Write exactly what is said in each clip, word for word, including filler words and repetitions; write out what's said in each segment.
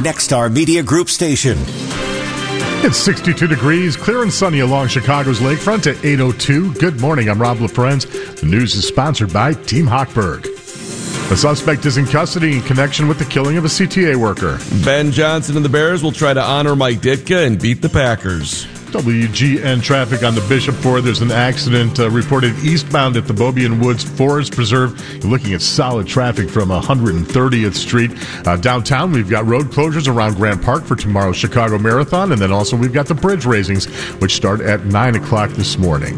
Nexstar Media Group station. It's sixty-two degrees, clear and sunny along Chicago's lakefront at eight oh two. Good morning, I'm Rob LaFrenz. The news is sponsored by Team Hochberg. The suspect is in custody in connection with the killing of a C T A worker. Ben Johnson and the Bears will try to honor Mike Ditka and beat the Packers. W G N traffic on the Bishop Ford. There's an accident uh, reported eastbound at the Beaubien Woods Forest Preserve. You're looking at solid traffic from one hundred thirtieth Street. Uh, downtown, we've got road closures around Grant Park for tomorrow's Chicago Marathon. And then also we've got the bridge raisings, which start at nine o'clock this morning.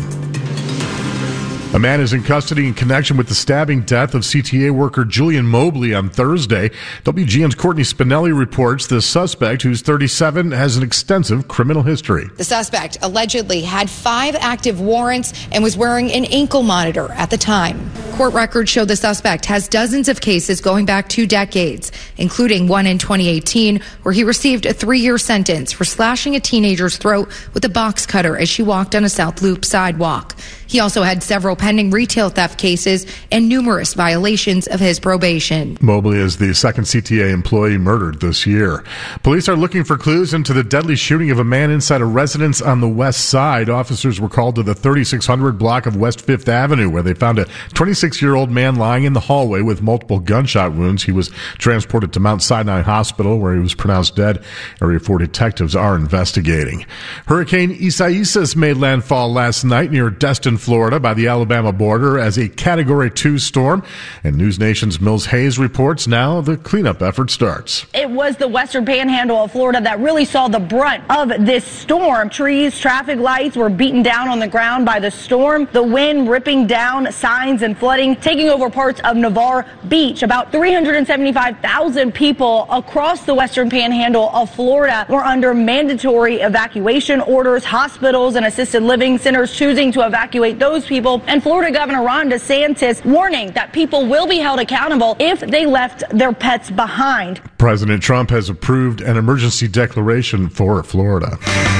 A man is in custody in connection with the stabbing death of C T A worker Julian Mobley on Thursday. W G N's Courtney Spinelli reports the suspect, who's thirty-seven, has an extensive criminal history. The suspect allegedly had five active warrants and was wearing an ankle monitor at the time. Court records show the suspect has dozens of cases going back two decades, including one in twenty eighteen, where he received a three-year sentence for slashing a teenager's throat with a box cutter as she walked on a South Loop sidewalk. He also had several pending retail theft cases and numerous violations of his probation. Mobley is the second C T A employee murdered this year. Police are looking for clues into the deadly shooting of a man inside a residence on the west side. Officers were called to the thirty-six hundred block of West fifth Avenue, where they found a twenty-six-year-old man lying in the hallway with multiple gunshot wounds. He was transported to Mount Sinai Hospital, where he was pronounced dead. Area four detectives are investigating. Hurricane Isaias made landfall last night near Destin, Florida, by the Alabama border as a Category two storm. And News Nation's Mills Hayes reports now the cleanup effort starts. It was the western panhandle of Florida that really saw the brunt of this storm. Trees, traffic lights were beaten down on the ground by the storm. The wind ripping down signs and flooding, taking over parts of Navarre Beach. About three hundred seventy-five thousand people across the western panhandle of Florida were under mandatory evacuation orders. Hospitals and assisted living centers choosing to evacuate those people. And Florida Governor Ron DeSantis warning that people will be held accountable if they left their pets behind. President Trump has approved an emergency declaration for Florida.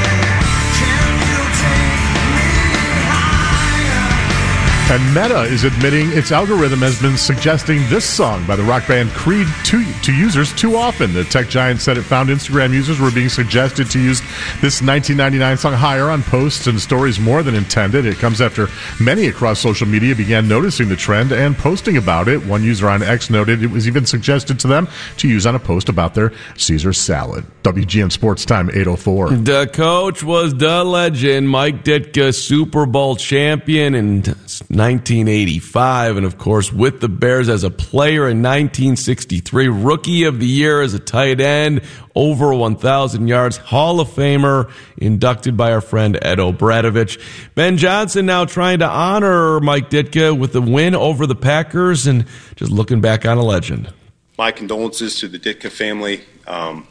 And Meta is admitting its algorithm has been suggesting this song by the rock band Creed to, to users too often. The tech giant said it found Instagram users were being suggested to use this nineteen ninety-nine song higher on posts and stories more than intended. It comes after many across social media began noticing the trend and posting about it. One user on X noted it was even suggested to them to use on a post about their Caesar salad. W G N Sports Time, eight oh four. The coach was the legend, Mike Ditka, Super Bowl champion in nineteen eighty-five, and of course with the Bears as a player in nineteen sixty-three, Rookie of the Year as a tight end, over one thousand yards, Hall of Famer, inducted by our friend Ed O'Bradovich. Ben Johnson now trying to honor Mike Ditka with the win over the Packers and just looking back on a legend. My condolences to the Ditka family. Um,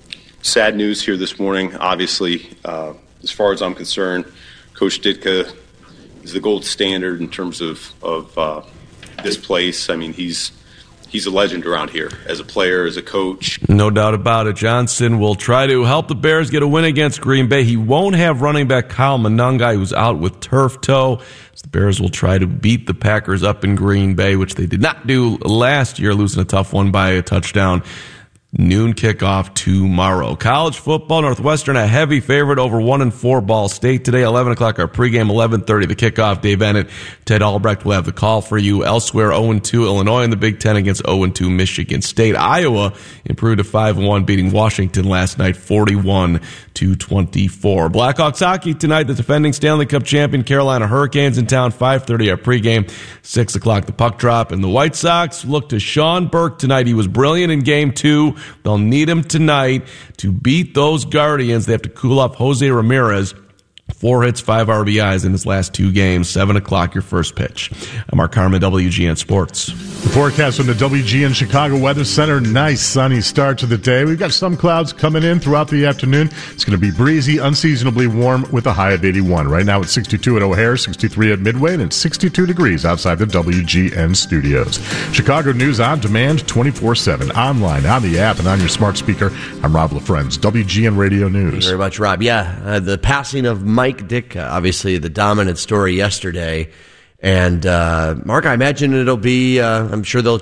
sad news here this morning. Obviously, uh, as far as I'm concerned, Coach Ditka is the gold standard in terms of, of uh, this place. I mean, he's he's a legend around here as a player, as a coach. No doubt about it. Johnson will try to help the Bears get a win against Green Bay. He won't have running back Kyle Monangai, who's out with turf toe. So the Bears will try to beat the Packers up in Green Bay, which they did not do last year, losing a tough one by a touchdown. Noon kickoff tomorrow. College football, Northwestern a heavy favorite over one and four Ball State today. eleven o'clock our pregame, eleven thirty the kickoff. Dave Bennett, Ted Albrecht will have the call for you. Elsewhere, oh and two Illinois in the Big Ten against oh and two Michigan State. Iowa improved to five and one, beating Washington last night forty-one to twenty-four. Blackhawks hockey tonight. The defending Stanley Cup champion Carolina Hurricanes in town. five thirty our pregame, six o'clock the puck drop. And the White Sox look to Sean Burke tonight. He was brilliant in game two. They'll need him tonight to beat those Guardians. They have to cool off Jose Ramirez. Four hits, five R B Is in his last two games. Seven o'clock, your first pitch. I'm Mark Harmon, W G N Sports. The forecast from the W G N Chicago Weather Center. Nice sunny start to the day. We've got some clouds coming in throughout the afternoon. It's going to be breezy, unseasonably warm with a high of eighty-one. Right now it's sixty-two at O'Hare, sixty-three at Midway, and it's sixty-two degrees outside the W G N studios. Chicago News on demand twenty-four seven, online, on the app, and on your smart speaker. I'm Rob LaFrenz, W G N Radio News. Thank you very much, Rob. Yeah, uh, the passing of Mike Ditka, obviously the dominant story yesterday. And, uh, Mark, I imagine it'll be, uh, I'm sure they'll